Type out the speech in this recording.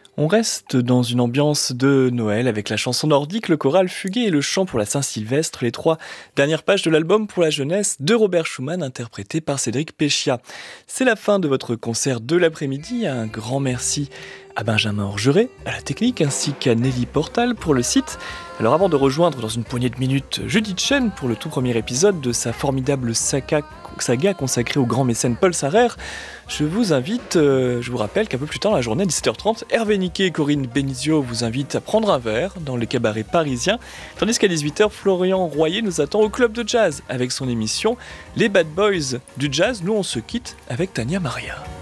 On reste dans une ambiance de Noël avec la chanson nordique, le choral fugué et le chant pour la Saint-Sylvestre, les trois dernières pages de l'album pour la jeunesse de Robert Schumann interprété par Cédric Péchia. C'est la fin de votre concert de l'après-midi. Un grand merci à Benjamin Orgeret, à la technique, ainsi qu'à Nelly Portal pour le site. Alors avant de rejoindre dans une poignée de minutes Judith Chen pour le tout premier épisode de sa formidable saga consacrée au grand mécène Paul Sarrer, je vous rappelle qu'un peu plus tard dans la journée, à 17h30, Hervé Niquet et Corinne Benizio vous invitent à prendre un verre dans les cabarets parisiens, tandis qu'à 18h, Florian Royer nous attend au club de jazz avec son émission Les Bad Boys du jazz. Nous on se quitte avec Tania Maria.